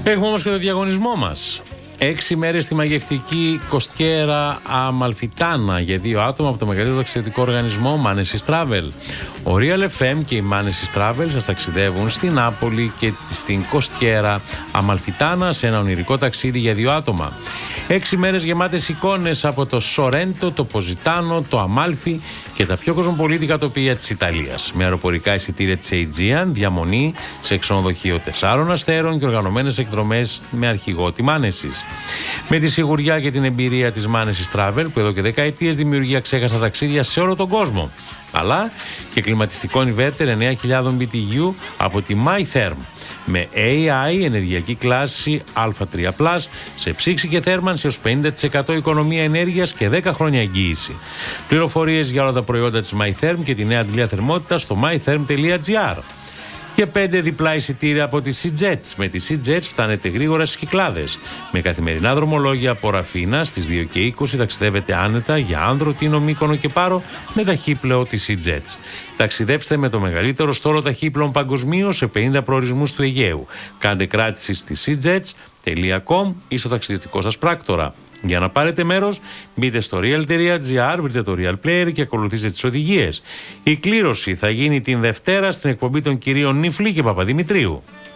Έχουμε όμως και το διαγωνισμό μας. 6 μέρες στη μαγευτική Κοστιέρα Αμαλφιτάνα για 2 άτομα από το μεγαλύτερο ταξιδιωτικό οργανισμό Manesis Travel. Ο Real FM και η Manesis Travel σας ταξιδεύουν στην Νάπολη και στην Κοστιέρα Αμαλφιτάνα σε ένα ονειρικό ταξίδι για 2 άτομα. 6 μέρες γεμάτες εικόνες από το Σορέντο, το Ποζιτάνο, το Αμάλφι και τα πιο κοσμοπολίτικα τοπία της Ιταλίας. Με αεροπορικά εισιτήρια της Aegean, διαμονή σε ξενοδοχείο 4 αστέρων και οργανωμένες εκδρομές με αρχηγό τη Manesis. Με τη σιγουριά και την εμπειρία της Manesis Travel, που εδώ και δεκαετίες δημιουργεί αξέχαστα ταξίδια σε όλο τον κόσμο, αλλά και κλιματιστικό inverter 9.000 BTU από τη MyTherm με AI ενεργειακή κλάση Α3+, σε ψήξη και θέρμανση ως 50% οικονομία ενέργειας και 10 χρόνια εγγύηση. Πληροφορίες για όλα τα προϊόντα της MyTherm και τη νέα αντιλία θερμότητας στο mytherm.gr. Και 5 διπλά εισιτήρια από τη SeaJets. Με τη SeaJets φτάνετε γρήγορα στις Κυκλάδες. Με καθημερινά δρομολόγια από Ραφίνα στις 2 και 20 ταξιδεύετε άνετα για Άνδρο, Τίνο, Μύκονο και Πάρο με ταχύπλαιο της SeaJets. Ταξιδέψτε με το μεγαλύτερο στόλο ταχύπλων παγκοσμίως σε 50 προορισμούς του Αιγαίου. Κάντε κράτηση στη SeaJets.com ή στο ταξιδιωτικό σας πράκτορα. Για να πάρετε μέρος, μπείτε στο real.gr, βρείτε το Real Player και ακολουθήστε τις οδηγίες. Η κλήρωση θα γίνει την Δευτέρα στην εκπομπή των κυρίων Νιφλή και Παπαδημητρίου.